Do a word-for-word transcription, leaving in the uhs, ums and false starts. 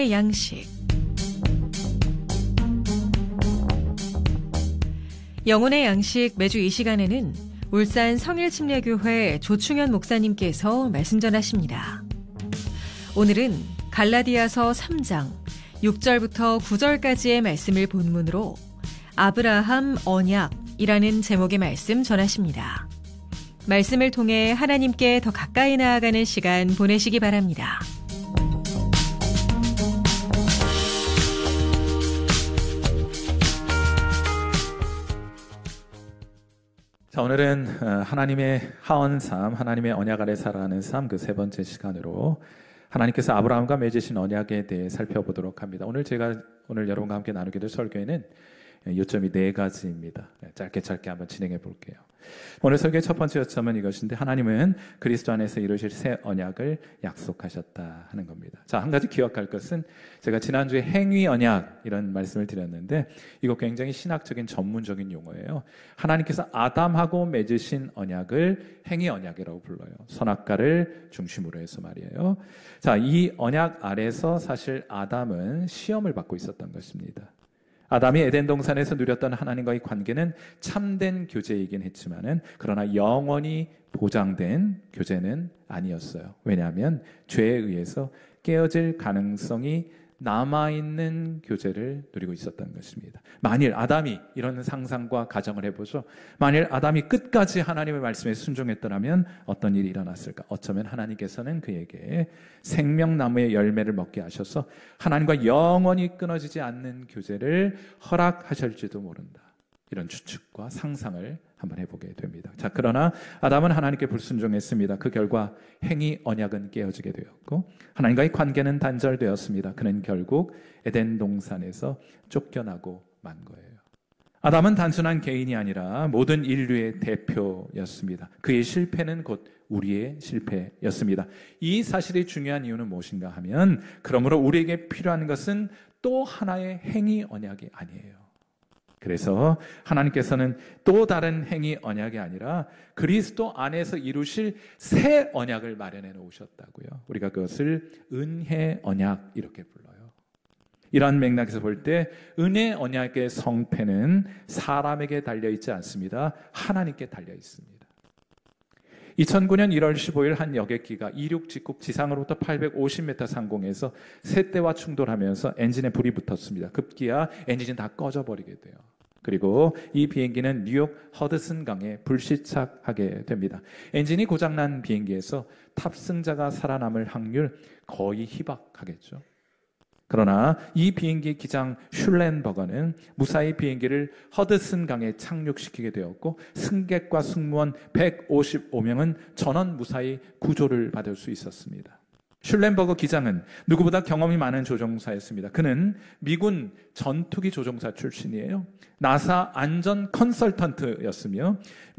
양식. 영혼의 양식 매주 이 시간에는 울산 성일침례교회 조충현 목사님께서 말씀 전하십니다. 오늘은 갈라디아서 삼 장 육 절부터 구 절까지의 말씀을 본문으로 아브라함 언약이라는 제목의 말씀 전하십니다. 말씀을 통해 하나님께 더 가까이 나아가는 시간 보내시기 바랍니다. 자, 오늘은 하나님의 하언삶, 하나님의 언약 아래 살아가는 삶 그 세 번째 시간으로 하나님께서 아브라함과 맺으신 언약에 대해 살펴보도록 합니다. 오늘 제가 오늘 여러분과 함께 나누게 될 설교에는 요점이 네 가지입니다. 짧게 짧게 한번 진행해 볼게요. 오늘 설교의 첫 번째 요점은 이것인데, 하나님은 그리스도 안에서 이루실 새 언약을 약속하셨다 하는 겁니다. 자, 한 가지 기억할 것은, 제가 지난주에 행위 언약 이런 말씀을 드렸는데, 이거 굉장히 신학적인 전문적인 용어예요. 하나님께서 아담하고 맺으신 언약을 행위 언약이라고 불러요. 선악과를 중심으로 해서 말이에요. 자, 이 언약 아래서 사실 아담은 시험을 받고 있었던 것입니다. 아담이 에덴 동산에서 누렸던 하나님과의 관계는 참된 교제이긴 했지만은, 그러나 영원히 보장된 교제는 아니었어요. 왜냐하면 죄에 의해서 깨어질 가능성이 남아있는 교제를 누리고 있었던 것입니다. 만일 아담이, 이런 상상과 가정을 해보죠. 만일 아담이 끝까지 하나님의 말씀에 순종했더라면 어떤 일이 일어났을까? 어쩌면 하나님께서는 그에게 생명나무의 열매를 먹게 하셔서 하나님과 영원히 끊어지지 않는 교제를 허락하실지도 모른다. 이런 추측과 상상을 한번 해보게 됩니다. 자, 그러나 아담은 하나님께 불순종했습니다. 그 결과 행위 언약은 깨어지게 되었고 하나님과의 관계는 단절되었습니다. 그는 결국 에덴 동산에서 쫓겨나고 만 거예요. 아담은 단순한 개인이 아니라 모든 인류의 대표였습니다. 그의 실패는 곧 우리의 실패였습니다. 이 사실이 중요한 이유는 무엇인가 하면, 그러므로 우리에게 필요한 것은 또 하나의 행위 언약이 아니에요. 그래서 하나님께서는 또 다른 행위 언약이 아니라 그리스도 안에서 이루실 새 언약을 마련해 놓으셨다고요. 우리가 그것을 은혜 언약 이렇게 불러요. 이러한 맥락에서 볼 때 은혜 언약의 성패는 사람에게 달려있지 않습니다. 하나님께 달려 있습니다. 이천구 년 일월 십오일 한 여객기가 이륙직국 지상으로부터 팔백오십 미터 상공에서 새떼와 충돌하면서 엔진에 불이 붙었습니다. 급기야 엔진이 다 꺼져버리게 돼요. 그리고 이 비행기는 뉴욕 허드슨 강에 불시착하게 됩니다. 엔진이 고장난 비행기에서 탑승자가 살아남을 확률 거의 희박하겠죠. 그러나 이 비행기 기장 슐렌버거는 무사히 비행기를 허드슨 강에 착륙시키게 되었고, 승객과 승무원 백오십오 명은 전원 무사히 구조를 받을 수 있었습니다. 슐렌버거 기장은 누구보다 경험이 많은 조종사였습니다. 그는 미군 전투기 조종사 출신이에요. 나사 안전 컨설턴트였으며